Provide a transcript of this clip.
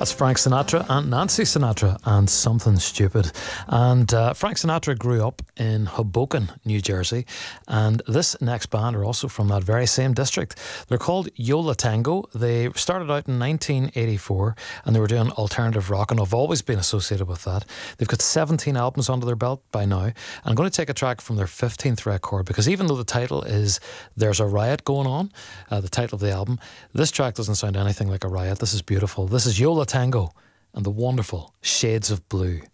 That's Frank Sinatra and Nancy Sinatra and Something Stupid. And Frank Sinatra grew up in Hoboken, New Jersey. And this next band are also from that very same district. They're called Yo La Tengo. They started out in 1984 and they were doing alternative rock, and I've always been associated with that. They've got 17 albums under their belt by now. I'm going to take a track from their 15th record, because even though the title is There's a Riot Going On, the title of the album, this track doesn't sound anything like a riot. This is beautiful. This is Yo La Tengo and the wonderful Shades of Blue.